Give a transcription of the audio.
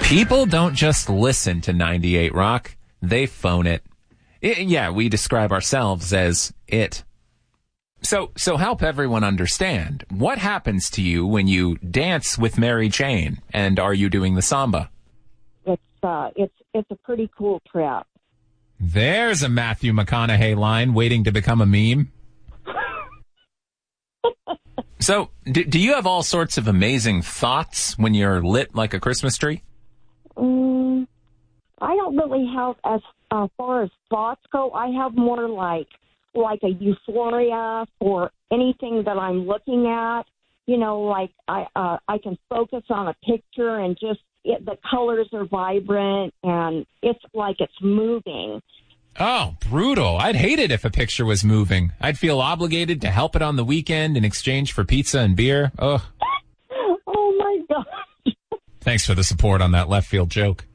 People don't just listen to 98 Rock. They phone it. Yeah, we describe ourselves as it. So help everyone understand. What happens to you when you dance with Mary Jane? And are you doing the samba? It's a pretty cool trip. There's a Matthew McConaughey line waiting to become a meme. So, do you have all sorts of amazing thoughts when you're lit like a Christmas tree? I don't really have, as far as thoughts go, I have more like a euphoria for anything that I'm looking at. You know, like I can focus on a picture and just the colors are vibrant and it's like it's moving. Oh, brutal. I'd hate it if a picture was moving. I'd feel obligated to help it on the weekend in exchange for pizza and beer. Ugh. Oh, my God. Thanks for the support on that left field joke.